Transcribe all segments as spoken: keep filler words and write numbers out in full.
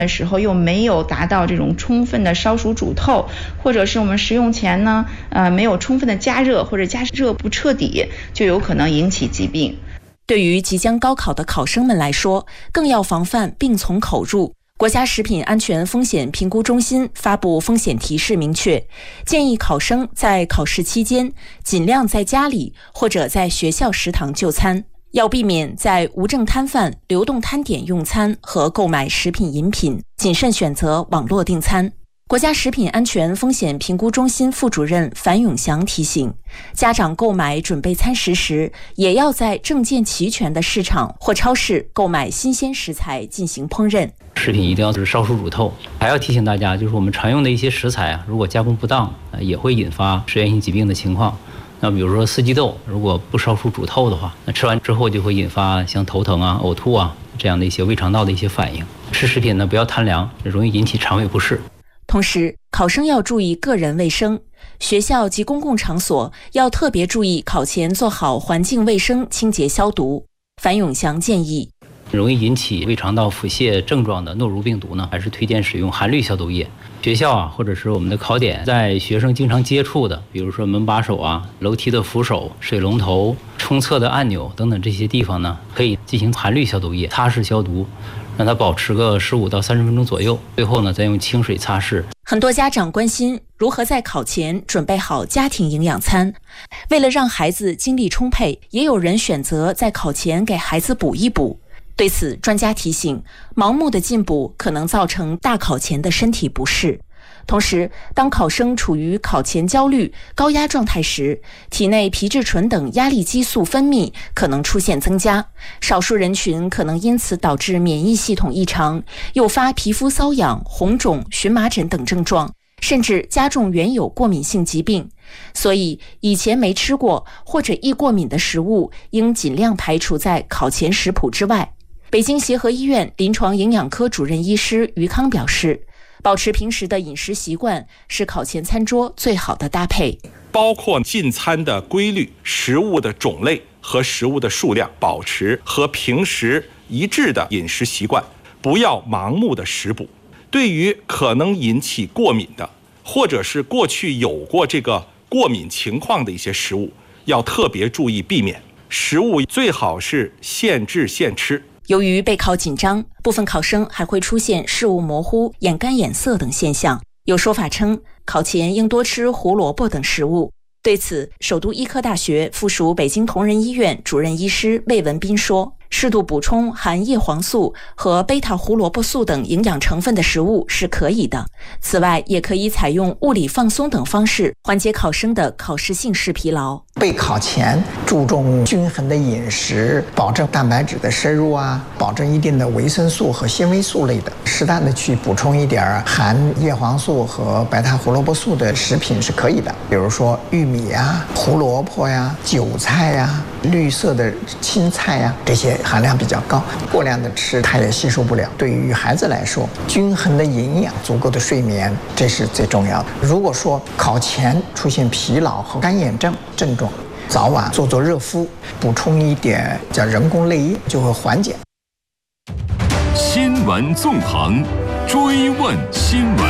的时候又没有达到这种充分的烧熟煮透，或者是我们食用前呢，呃，没有充分的加热，或者加热不彻底，就有可能引起疾病。 对于即将高考的考生们来说，更要防范病从口入。国家食品安全风险评估中心发布风险提示，明确建议考生在考试期间尽量在家里或者在学校食堂就餐，要避免在无证摊贩、流动摊点用餐和购买食品饮品，谨慎选择网络订餐。国家食品安全风险评估中心副主任樊永祥提醒，家长购买准备餐食时，也要在证件齐全的市场或超市购买新鲜食材进行烹饪。 食品一定要是烧熟煮透，还要提醒大家，就是我们常用的一些食材啊，如果加工不当，也会引发食源性疾病的情况。那比如说四季豆，如果不烧熟煮透的话，那吃完之后就会引发像头疼啊、呕吐啊这样的一些胃肠道的一些反应。吃食品呢，不要贪凉，容易引起肠胃不适。 同时，考生要注意个人卫生，学校及公共场所要特别注意考前做好环境卫生清洁消毒。樊永祥建议， 容易引起胃肠道腹泻症状的诺如病毒呢，还是推荐使用含氯消毒液。学校啊，或者是我们的考点，在学生经常接触的，比如说门把手啊、楼梯的扶手、水龙头、冲厕的按钮等等这些地方呢，可以进行含氯消毒液擦拭消毒，让它保持个十五到三十分钟左右。最后呢，再用清水擦拭。 很多家长关心如何在考前准备好家庭营养餐。为了让孩子精力充沛，也有人选择在考前给孩子补一补。对此，专家提醒，盲目的进补可能造成大考前的身体不适。同时，当考生处于考前焦虑、高压状态时，体内皮质醇等压力激素分泌可能出现增加，少数人群可能因此导致免疫系统异常，诱发皮肤瘙痒、红肿、荨麻疹等症状，甚至加重原有过敏性疾病。所以，以前没吃过或者易过敏的食物，应尽量排除在考前食谱之外。北京协和医院临床营养科主任医师于康表示，保持平时的饮食习惯是考前餐桌最好的搭配， 包括进餐的规律、食物的种类和食物的数量，保持和平时一致的饮食习惯，不要盲目的食补。对于可能引起过敏的，或者是过去有过这个过敏情况的一些食物，要特别注意避免。食物最好是现制现吃。 由于备考紧张，部分考生还会出现视物模糊、眼干眼涩等现象。有说法称，考前应多吃胡萝卜等食物。对此，首都医科大学附属北京同仁医院主任医师魏文斌说，适度补充含叶黄素和贝塔胡萝卜素等营养成分的食物是可以的。此外，也可以采用物理放松等方式缓解考生的考试性视疲劳。 备考前注重均衡的饮食，保证蛋白质的摄入啊，保证一定的维生素和纤维素类的，适当的去补充一点含叶黄素和贝塔胡萝卜素的食品是可以的，比如说玉米呀、胡萝卜呀、韭菜呀、绿色的青菜呀，这些含量比较高，过量的吃它也吸收不了。对于孩子来说，均衡的营养、足够的睡眠，这是最重要的。如果说考前出现疲劳和干眼症症状，早晚做做热敷，补充一点叫人工泪液，就会缓解。 新闻纵横，追问新闻。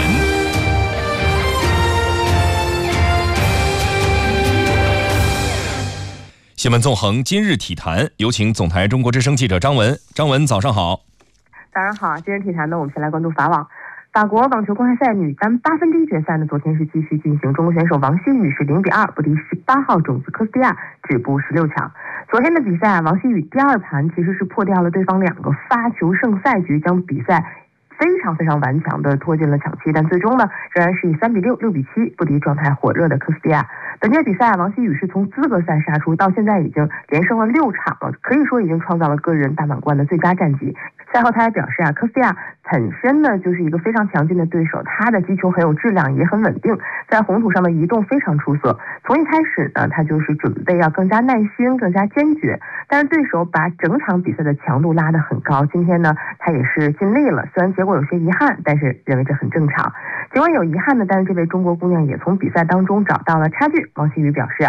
新闻纵横，今日体坛，有请总台中国之声记者张文。张文，早上好。 早上好，今日体坛呢，我们先来关注法网。法国网球公开赛女单八分之一决赛呢，昨天是继续进行，中国选手王曦雨是零比二不敌十八号种子科斯蒂亚，止步十六强。昨天的比赛，王曦雨第二盘其实是破掉了对方两个发球胜赛局，将比赛非常非常顽强的拖进了抢七，但最终呢，仍然是以三比六、六比七不敌状态火热的科斯蒂亚。本届比赛，王曦雨是从资格赛杀出，到现在已经连胜了六场了，可以说已经创造了个人大满贯的最佳战绩。赛后他还表示啊，科斯蒂亚本身呢就是一个非常强劲的对手，他的击球很有质量，也很稳定，在红土上的移动非常出色。从一开始呢，他就是准备要更加耐心、更加坚决，但是对手把整场比赛的强度拉得很高。今天呢，他也是尽力了，虽然结果有些遗憾，但是认为这很正常。尽管有遗憾呢，但是这位中国姑娘也从比赛当中找到了差距。王曦雨表示啊，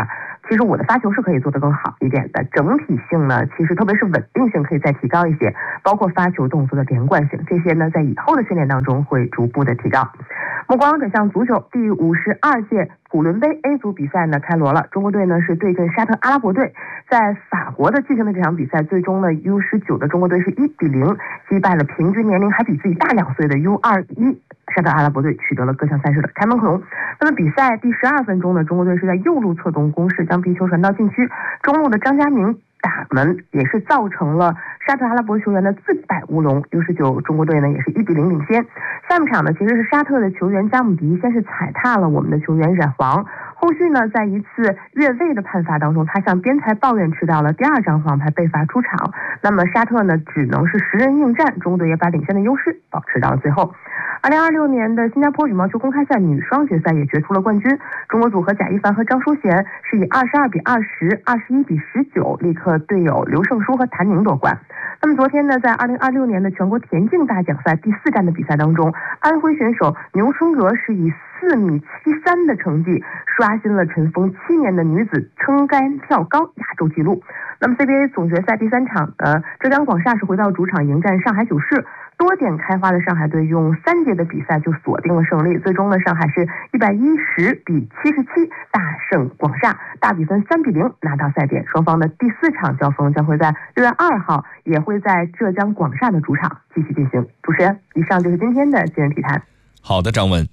其实我的发球是可以做得更好一点的，整体性呢，其实特别是稳定性可以再提高一些，包括发球动作的连贯性，这些呢在以后的训练当中会逐步的提高。目光转向足球，第五十二届普伦杯 A 组比赛呢开锣了，中国队呢是对阵沙特阿拉伯队，在法国的进行的这场比赛，最终呢 U 十九 的中国队是一比零击败了平均年龄还比自己大两岁的 U 二十一沙特阿拉伯队，取得了各项赛事的开门红。那么比赛第十二分钟呢，中国队是在右路策动攻势，将皮球传到禁区，中路的张家明打门，也是造成了沙特阿拉伯球员的自摆乌龙。U 十九 中国队呢也是一比零领先。下半场呢，其实是沙特的球员加姆迪先是踩踏了我们的球员冉黄，后续呢在一次越位的判罚当中，他向边裁抱怨吃到了第二张黄牌，被罚出场。那么沙特呢只能是十人应战，中国队也把领先的优势保持到了最后。二零二六年的新加坡羽毛球公开赛女双决赛也决出了冠军，中国组合贾一凡和张淑贤是以二十二比二十、二十一比十九力克队友刘胜书和谭宁夺冠。那么昨天呢，在二零二六年的全国田径大奖赛第四站的比赛当中，安徽选手牛春娥是以四米七三的成绩刷新了尘封七年的女子撑杆跳高亚洲纪录。那么 C B A 总决赛第三场呢，浙江广厦是回到主场迎战上海九市，多点开花的上海队用三节的比赛就锁定了胜利，最终呢上海是一百一十比七十七大胜广厦，大比分三比零拿到赛点。双方的第四场交锋将会在六月二号，也会在浙江广厦的主场继续进行。主持人，以上就是今天的今日体坛。 好的，张文。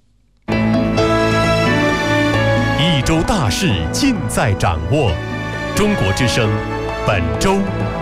一周大事尽在掌握，中国之声本周。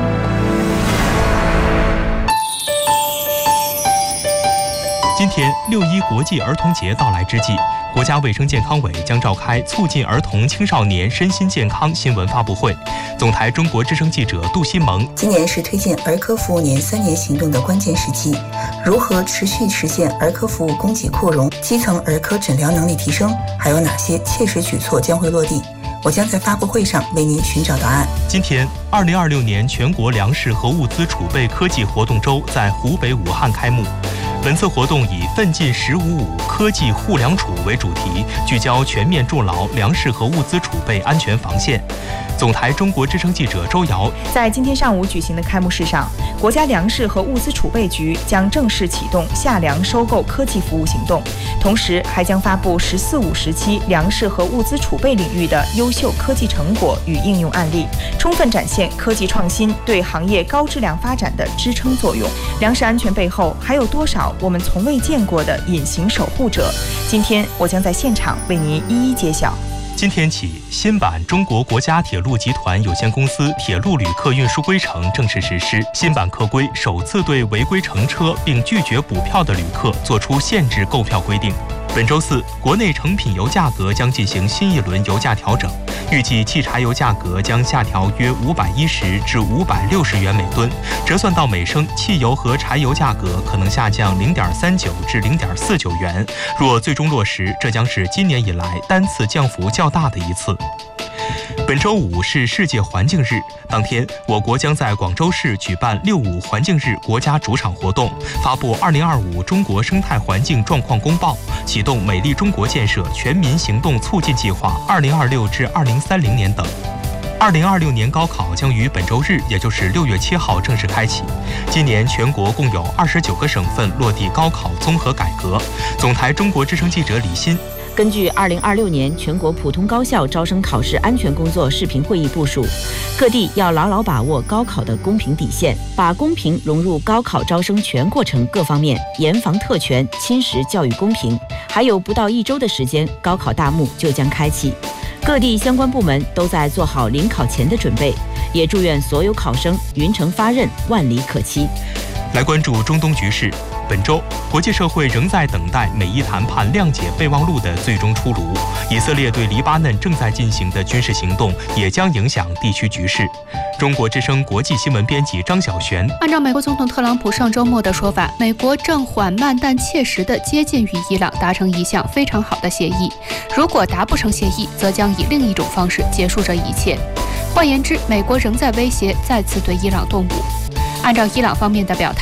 今天六一国际儿童节到来之际，国家卫生健康委将召开促进儿童青少年身心健康新闻发布会。总台中国之声记者杜新萌， 今年是推进儿科服务年三年行动的关键时期，如何持续实现儿科服务供给扩容、基层儿科诊疗能力提升，还有哪些切实举措将会落地？我将在发布会上为您寻找答案。 今天，二零二六年全国粮食和物资储备科技活动周在湖北武汉开幕。本次活动以“奋进十五五”科技护粮储为主题，聚焦全面筑牢粮食和物资储备安全防线。总台中国之声记者周瑶在今天上午举行的开幕式上，国家粮食和物资储备局将正式启动夏粮收购科技服务行动，同时还将发布“十四五”时期粮食和物资储备领域的优秀科技成果与应用案例，充分展现科技创新对行业高质量发展的支撑作用。粮食安全背后还有多少我们从未见过的隐形守护者？今天我将在现场为您一一揭晓。 今天起，新版中国国家铁路集团有限公司铁路旅客运输规程正式实施。新版客规首次对违规乘车并拒绝补票的旅客作出限制购票规定。本周四，国内成品油价格将进行新一轮油价调整，预计汽柴油价格将下调约五百一十至五百六十元每吨，折算到每升，汽油和柴油价格可能下降零点三九至零点四九元。若最终落实，这将是今年以来单次降幅较大的一次。本周五是世界环境日，当天我国将在广州市举办六五环境日国家主场活动，发布二零二五中国生态环境状况公报，启动美丽中国建设全民行动促进计划二零二六至二零三零年等。二零二六年高考将于本周日，也就是六月七号正式开启。今年全国共有二十九个省份落地高考综合改革。总台中国之声记者李欣。 根据二零二六年全国普通高校招生考试安全工作视频会议部署，各地要牢牢把握高考的公平底线，把公平融入高考招生全过程各方面，严防特权侵蚀教育公平。还有不到一周的时间，高考大幕就将开启，各地相关部门都在做好临考前的准备，也祝愿所有考生云城发轫，万里可期。 来关注中东局势。本周，国际社会仍在等待美伊谈判谅解备忘录的最终出炉。以色列对黎巴嫩正在进行的军事行动也将影响地区局势。中国之声国际新闻编辑张小璇。 按照美国总统特朗普上周末的说法，美国正缓慢但切实地接近与伊朗达成一项非常好的协议。如果达不成协议，则将以另一种方式结束这一切。换言之，美国仍在威胁再次对伊朗动武。按照伊朗方面的表态，他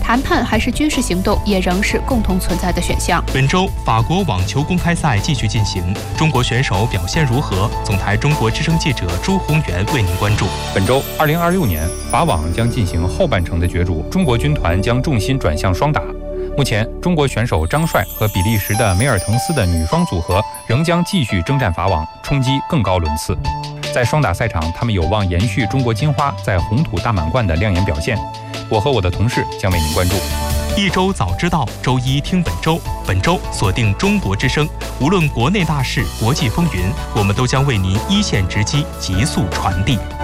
谈判还是军事行动，也仍是共同存在的选项。 本周法国网球公开赛继续进行，中国选手表现如何？总台中国之声记者朱宏元为您关注。 本周二零二六年法网将进行后半程的角逐，中国军团将重心转向双打。目前，中国选手张帅和比利时的梅尔滕斯的女双组合仍将继续征战法网，冲击更高轮次。在双打赛场，他们有望延续中国金花在红土大满贯的亮眼表现。我和我的同事将为您关注。 一周早知道，周一听本周。本周锁定中国之声，无论国内大事、国际风云，我们都将为您一线直击，急速传递。